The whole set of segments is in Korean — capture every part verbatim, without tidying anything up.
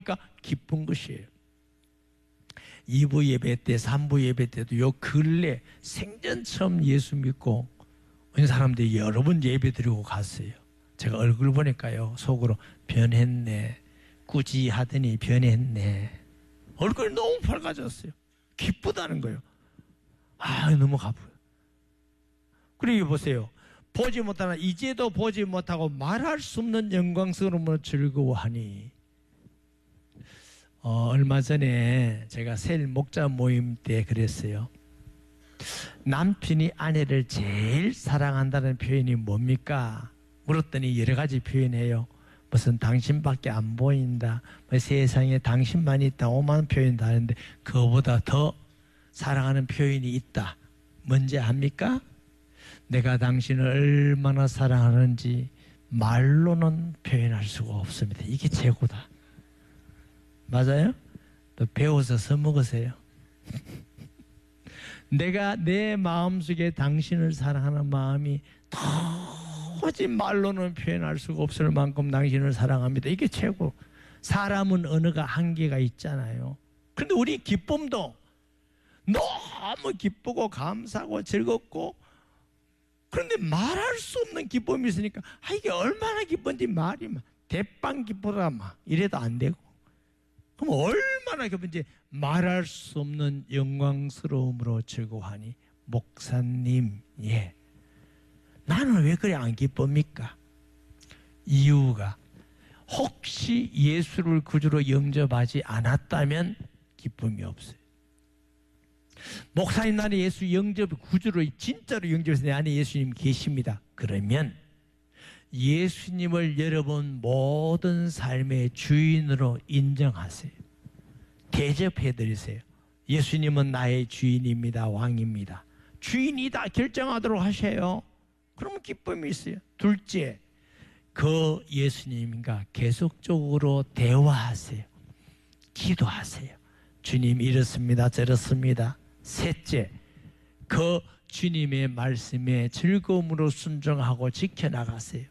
그러니까 기쁜 것이에요. 이 부 예배 때, 삼 부 예배 때도 요 근래 생전 처음 예수 믿고 온 사람들이 여러 번 예배 드리고 갔어요. 제가 얼굴 보니까요, 속으로 변했네, 꾸지하더니 변했네. 얼굴이 너무 밝아졌어요. 기쁘다는 거예요. 아, 너무 가쁘요. 그리고 보세요. 보지 못하나 이제도 보지 못하고 말할 수 없는 영광스러움으로 즐거워하니. 어, 얼마 전에 제가 셀 목자 모임 때 그랬어요. 남편이 아내를 제일 사랑한다는 표현이 뭡니까? 물었더니 여러 가지 표현해요. 무슨 당신밖에 안 보인다, 뭐 세상에 당신만이 있다, 오만 표현도 하는데 그거보다 더 사랑하는 표현이 있다. 뭔지 압니까? 내가 당신을 얼마나 사랑하는지 말로는 표현할 수가 없습니다. 이게 최고다. 맞아요? 또 배워서 써먹으세요. 내가 내 마음속에 당신을 사랑하는 마음이 도저히 말로는 표현할 수가 없을 만큼 당신을 사랑합니다. 이게 최고. 사람은 언어가 한계가 있잖아요. 그런데 우리 기쁨도 너무 기쁘고 감사하고 즐겁고, 그런데 말할 수 없는 기쁨이 있으니까 아, 이게 얼마나 기쁜지 말이 막 대빵 기쁘다 막 이래도 안 되고, 그럼 얼마나 기쁜지 말할 수 없는 영광스러움으로 즐거워하니. 목사님, 예, 나는 왜 그래 안 기쁩니까? 이유가 혹시 예수를 구주로 영접하지 않았다면 기쁨이 없어요. 목사님, 나는 예수 영접 구주로 진짜로 영접해서 내 안에 예수님 계십니다. 그러면 예수님을 여러분 모든 삶의 주인으로 인정하세요. 대접해드리세요. 예수님은 나의 주인입니다. 왕입니다. 주인이다 결정하도록 하세요. 그러면 기쁨이 있어요. 둘째, 그 예수님과 계속적으로 대화하세요. 기도하세요. 주님 이렇습니다, 저렇습니다. 셋째, 그 주님의 말씀에 즐거움으로 순종하고 지켜나가세요.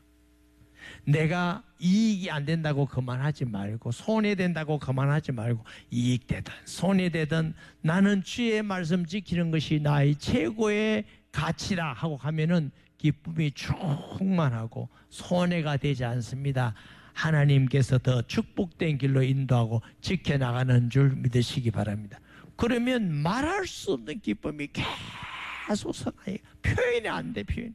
내가 이익이 안 된다고 그만하지 말고, 손해된다고 그만하지 말고, 이익되든 손해되든 나는 주의 말씀 지키는 것이 나의 최고의 가치라 하고 가면은 기쁨이 충만하고 손해가 되지 않습니다. 하나님께서 더 축복된 길로 인도하고 지켜나가는 줄 믿으시기 바랍니다. 그러면 말할 수 없는 기쁨이 계속 살아요. 표현이 안 돼, 표현이.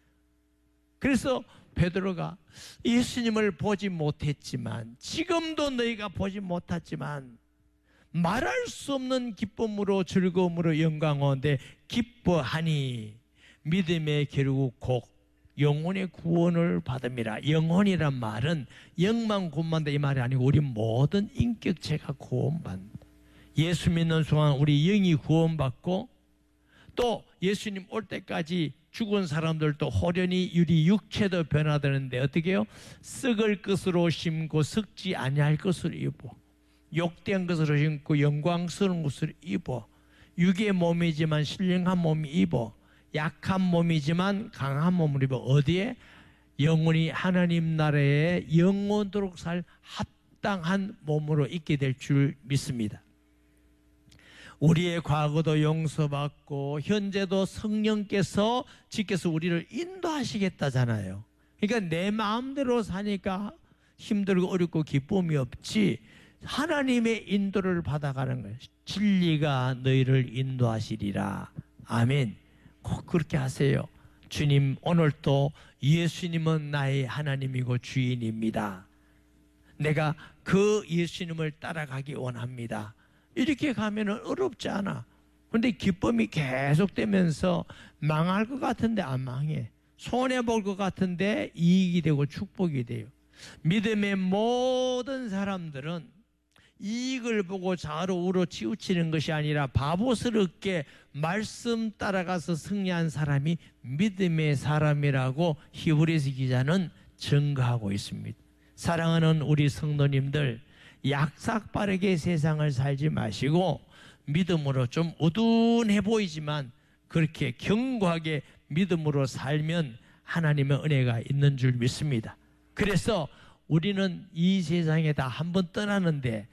그래서 베드로가 예수님을 보지 못했지만, 지금도 너희가 보지 못했지만 말할 수 없는 기쁨으로 즐거움으로 영광하는데 기뻐하니 믿음의 결국 곧 영혼의 구원을 받음이라. 영혼이란 말은 영만 구원받는다 이 말이 아니고 우리 모든 인격체가 구원받는다. 예수 믿는 순간 우리 영이 구원받고, 또 예수님 올 때까지 죽은 사람들도 호련히 우리 육체도 변화되는데 어떻게 해요? 썩을 것으로 심고 썩지 아니할 것으로 입어, 욕된 것으로 심고 영광스러운 것으로 입어, 육의 몸이지만 신령한 몸이 입어, 약한 몸이지만 강한 몸을 입어. 어디에? 영원히 하나님 나라에 영원토록 살 합당한 몸으로 있게 될 줄 믿습니다. 우리의 과거도 용서받고 현재도 성령께서 지켜서 우리를 인도하시겠다잖아요. 그러니까 내 마음대로 사니까 힘들고 어렵고 기쁨이 없지, 하나님의 인도를 받아가는 거예요. 진리가 너희를 인도하시리라. 아멘. 꼭 그렇게 하세요. 주님, 오늘도 예수님은 나의 하나님이고 주인입니다. 내가 그 예수님을 따라가기 원합니다. 이렇게 가면 어렵지 않아. 그런데 기쁨이 계속되면서 망할 것 같은데 안 망해. 손해볼 것 같은데 이익이 되고 축복이 돼요. 믿음의 모든 사람들은 이익을 보고 좌로 우로 치우치는 것이 아니라 바보스럽게 말씀 따라가서 승리한 사람이 믿음의 사람이라고 히브리서 기자는 증거하고 있습니다. 사랑하는 우리 성도님들, 약삭빠르게 세상을 살지 마시고 믿음으로 좀 우둔해 보이지만 그렇게 견고하게 믿음으로 살면 하나님의 은혜가 있는 줄 믿습니다. 그래서 우리는 이 세상에 다 한 번 떠나는데